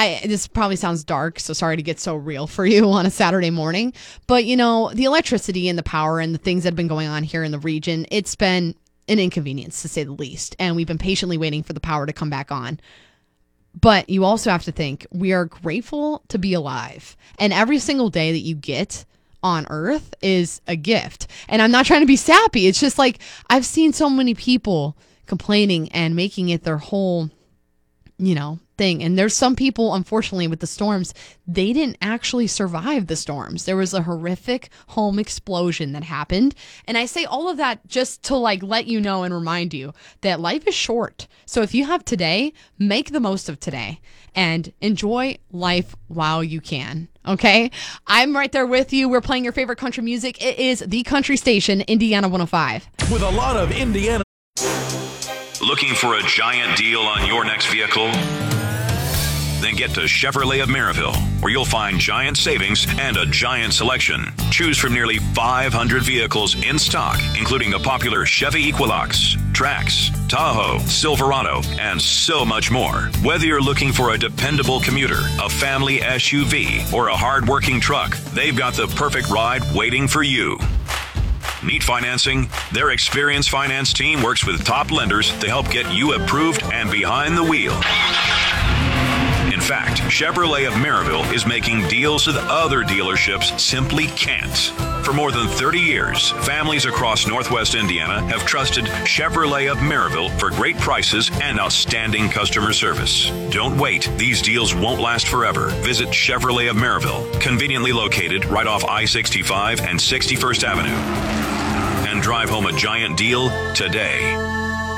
this probably sounds dark, so sorry to get so real for you on a Saturday morning. But, the electricity and the power and the things that have been going on here in the region, it's been an inconvenience to say the least. And we've been patiently waiting for the power to come back on. But you also have to think we are grateful to be alive. And every single day that you get on Earth is a gift. And I'm not trying to be sappy. It's just like I've seen so many people complaining and making it their whole, thing. And there's some people, unfortunately, with the storms, they didn't actually survive the storms. There was a horrific home explosion that happened. And I say all of that just to let you know and remind you that life is short. So if you have today, make the most of today and enjoy life while you can. Okay? I'm right there with you. We're playing your favorite country music. It is the country station, Indiana 105. With a lot of Indiana. Looking for a giant deal on your next vehicle? Then get to Chevrolet of Maryville, where you'll find giant savings and a giant selection. Choose from nearly 500 vehicles in stock, including the popular Chevy Equinox, Trax, Tahoe, Silverado, and so much more. Whether you're looking for a dependable commuter, a family SUV, or a hard-working truck, they've got the perfect ride waiting for you. Need financing? Their experienced finance team works with top lenders to help get you approved and behind the wheel. In fact, Chevrolet of Maryville is making deals that other dealerships simply can't. For more than 30 years, families across Northwest Indiana have trusted Chevrolet of Maryville for great prices and outstanding customer service. Don't wait. These deals won't last forever. Visit Chevrolet of Maryville, conveniently located right off I-65 and 61st Avenue. And drive home a giant deal today.